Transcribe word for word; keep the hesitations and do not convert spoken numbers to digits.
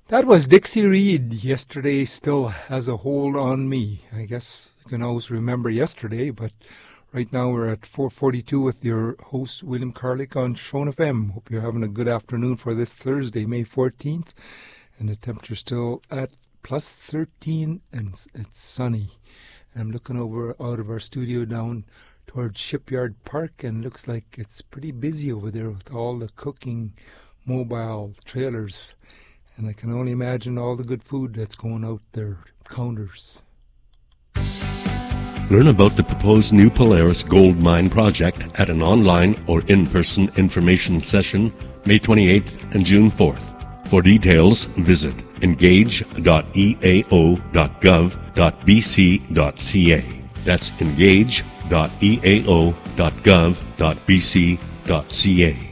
That was Dixie Reed. Yesterday still has a hold on me. I guess you can always remember yesterday, but right now we're at four forty-two with your host, William Carlick, on Shone F M. Hope you're having a good afternoon for this Thursday, May fourteenth. And the temperature's still at plus thirteen, and it's sunny. I'm looking over out of our studio down towards Shipyard Park, and looks like it's pretty busy over there with all the cooking mobile trailers. And I can only imagine all the good food that's going out their counters. Learn about the proposed new Polaris Gold Mine project at an online or in-person information session May twenty-eighth and June fourth. For details, visit engage dot e a o dot gov dot b c dot c a. That's engage dot e a o dot gov dot b c dot c a.